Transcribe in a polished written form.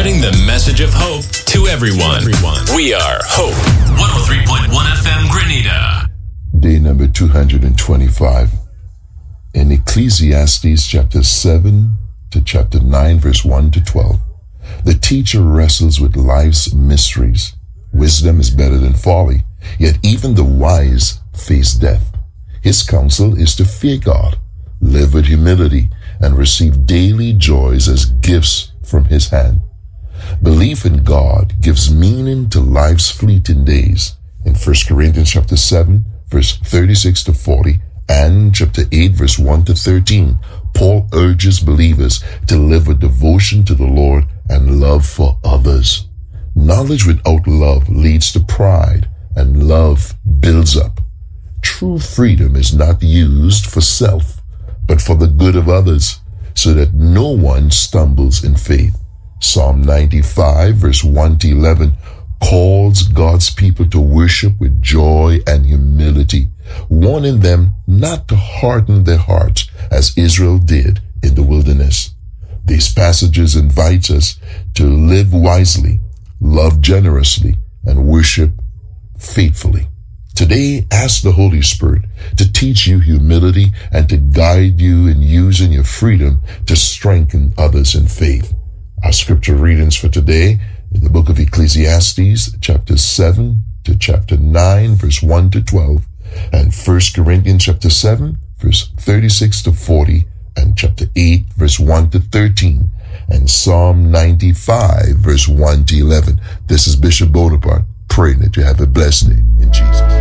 spreading the message of hope to everyone. We are Hope 103.1 FM Grenada. Day number 225. In Ecclesiastes chapter 7 to chapter 9, verse 1 to 12. The teacher wrestles with life's mysteries. Wisdom is better than folly, yet even the wise face death. His counsel is to fear God, live with humility, and receive daily joys as gifts from his hand. Belief in God gives meaning to life's fleeting days. In 1 Corinthians chapter 7, verse 36 to 40, and chapter 8, verse 1 to 13, Paul urges believers to live with devotion to the Lord and love for others. Knowledge without love leads to pride, and love builds up. True freedom is not used for self, but for the good of others, so that no one stumbles in faith. Psalm 95, verse 1 to 11, calls God's people to worship with joy and humility, warning them not to harden their hearts as Israel did in the wilderness. These passages invite us to live wisely, love generously, and worship faithfully. Today, ask the Holy Spirit to teach you humility and to guide you in using your freedom to strengthen others in faith. Our scripture readings for today in the book of Ecclesiastes, chapter 7 to chapter 9, verse 1 to 12, and 1 Corinthians chapter 7, verse 36 to 40, and chapter 8, verse 1 to 13, and Psalm 95, verse 1 to 11. This is Bishop Bonaparte, praying that you have a blessed day in Jesus.